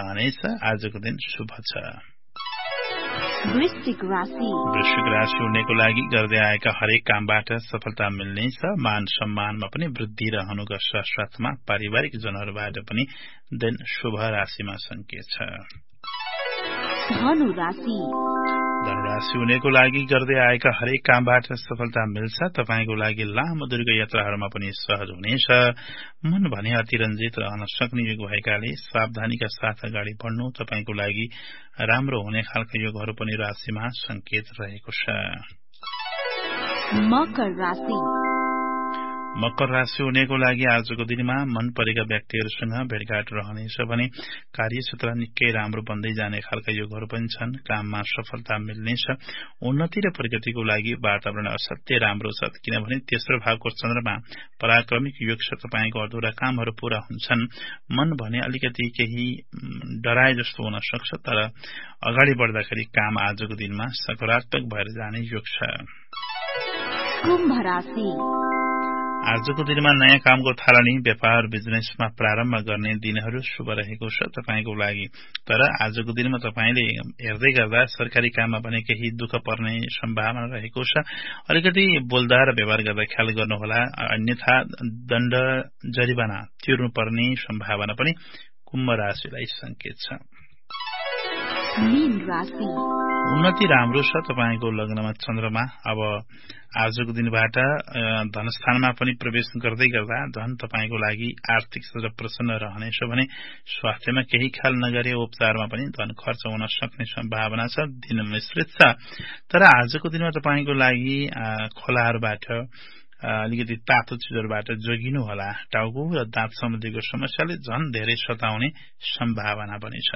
रहनेछ। आजको दिन शुभ छ। वृश्चिक राशि हुनेको लागि गर्दै आएका हरेक कामबाट सफलता मिल्नेछ। मान सम्मानमा पनि वृद्धि रहनुका साथसाथमा पारिवारिक जनहरूबाट पनि दिन शुभ राशिमा संकेत छ। धनुराशि हुनेको लागि गर्दै आएका हरेक कामबाट सफलता मिल्छ। तपाईको लागि लामो दूरीको यात्राहरूमा पनि सहज हुनेछ। मन भने अति रञ्जित रहन सक्ने योग भएकाले सावधानीका साथ अगाडि बढ्नु तपाईको लागि राम्रो हुने खालका योगहरू पनि राशिमा संकेत रहेको छ। मकर राशि हुनेको लागि आजको दिनमा मन परेका व्यक्तिहरूसँग भेटघाट रहनेछ भने कार्यक्षेत्र निकै राम्रो बन्दै जाने खालका योगहरू पनि छन्। काममा सफलता मिल्नेछ। उन्नति र प्रगतिको लागि वातावरण असाध्यै राम्रो छ, किनभने तेस्रो भावको चन्द्रमा पराक्रमिक योग छ। तपाईको अधुरा कामहरू पूरा हुन्छन्। मन भने अलिकति केही डराए जस्तो हुन सक्छ, तर अगाडि बढ्दाखेरि काम आजको दिनमा सकारात्मक भएर जाने योग छ। आजको दिनमा नयाँ कामको थालनी व्यापार बिजनेसमा प्रारम्भ गर्ने दिनहरू शुभ रहेको छ तपाईको लागि। तर आजको दिनमा तपाईले हेर्दै गर्दा सरकारी काममा पनि केही दुःख पर्ने सम्भावना रहेको छ। अलिकति बोल्दा र व्यवहार गर्दा ख्याल गर्नुहोला, अन्यथा दण्ड जरिवाना तिर्नुपर्ने सम्भावना पनि कुम्भ राशिलाई संकेत छ। उन्नति राम्रो छ। तपाईको लग्नमा चन्द्रमा अब आजको दिनबाट धनस्थानमा पनि प्रवेश गर्दै गर्दा धन तपाईको लागि आर्थिक रूपले प्रसन्न रहनेछ भने स्वास्थ्यमा केही ख्याल नगरे उपचारमा पनि धन खर्च हुन सक्ने सम्भावना छ। दिन मिश्रित छ, तर आजको दिनमा तपाईको लागि खोलाहरूबाट अलिकति तातो चिजहरूबाट जोगिनु होला। टाउको र दाँत सम्बन्धीको समस्याले झन धेरै सताउने सम्भावना पनि छ।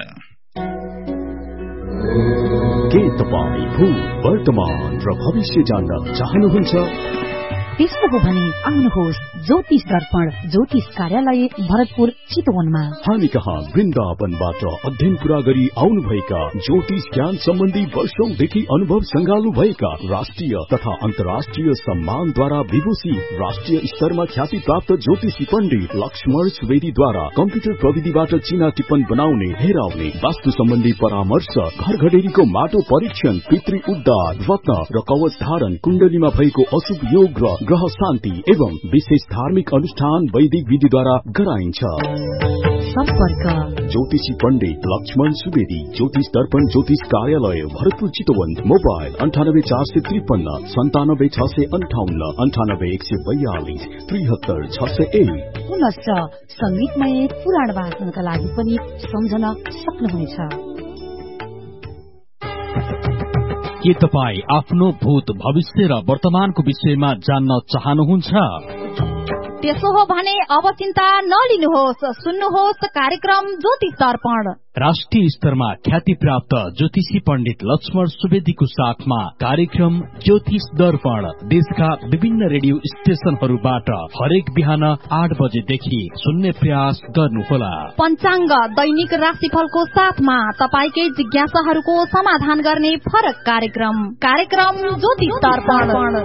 के तपाई भूत वर्तमान र भविष्य जान्न चाहनुहुन्छ? त्यसो हो भने आउनुहोस् ज्योतिष दर्पण ज्योतिष कार्यालय भरतपुर चितवनमा। हामी कहाँ वृन्दावनबाट अध्ययन पूरा गरी आउनुभएका ज्योतिष ज्ञान सम्बन्धी वर्षौंदेखि अनुभव संगाल्नु भएका राष्ट्रिय तथा अन्तर्राष्ट्रिय सम्मानद्वारा विभूषित राष्ट्रिय स्तरमा ख्याति प्राप्त ज्योतिषी पण्डित लक्ष्मण सुवेदीद्वारा कम्प्युटर प्रविधिबाट चिना टिप्पण बनाउने, हेराउने, वास्तु सम्बन्धी परामर्श, घर घडेरीको माटो परीक्षण, पितृ उद्धार, रत्न र कवच धारण, कुण्डलीमा भएको अशुभ योग र ग्रह शान्ति एवं विशेष धार्मिक अनुष्ठान वैदिक विधिद्वारा गराइन्छ। सम्पर्क ज्योतिषी पण्डित लक्ष्मण सुवेदी, ज्योतिष दर्पण ज्योतिष कार्यालय भरतपुर चितवन। मोबाइल 984553 97658 98142 73601। पुनश्च संगीतमय पुराण वाचनका लागि पनि सम्झन सक्नुहुनेछ। के तपाईँ आफ्नो भूत भविष्य र वर्तमानको विषयमा जान्न चाहनुहुन्छ? त्यसो हो भने अब चिन्ता नलिनुहोस्, सुन्नुहोस् कार्यक्रम ज्योतिष दर्पण। राष्ट्रिय स्तरमा ख्याति प्राप्त ज्योतिषी पण्डित लक्ष्मण सुवेदीको साथमा कार्यक्रम ज्योतिष दर्पण देशका विभिन्न रेडियो स्टेशनहरूबाट हरेक बिहान 8 बजेदेखि सुन्ने प्रयास गर्नुहोला। पञ्चाङ्ग दैनिक राशिफलको साथमा तपाईकै जिज्ञासाहरूको समाधान गर्ने फरक कार्यक्रम ज्योतिष दर्पण।